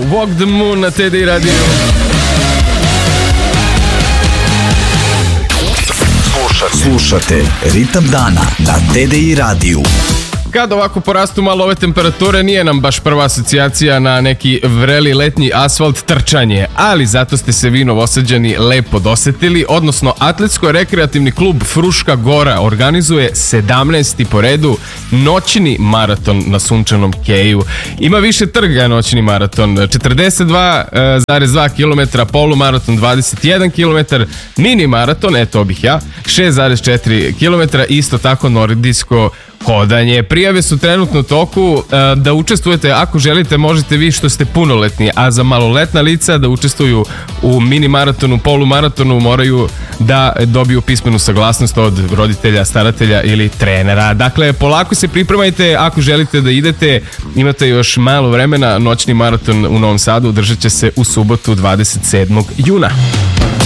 Walk the Moon na TDI radiju. Slušate Ritam dana na TDI radiju. Kad ovako porastu malo ove temperature, nije nam baš prva asocijacija na neki vreli letnji asfalt trčanje, ali zato ste se vi Novosađani lepo dosetili, odnosno Atletsko-rekreativni klub Fruška Gora organizuje 17. po redu noćni maraton na sunčanom keju. Ima više trga noćni maraton, 42,2 km, polumaraton 21 km, mini maraton, eto bih ja, 6,4 km, isto tako nordijsko hodanje. Prijave su trenutno u toku. Da učestvujete, ako želite, možete vi što ste punoletni, a za maloletna lica da učestvuju u mini maratonu, polumaratonu moraju da dobiju pismenu saglasnost od roditelja, staratelja ili trenera. Dakle, polako se pripremajte, ako želite da idete, imate još malo vremena. Noćni maraton u Novom Sadu održat će se u subotu 27. juna.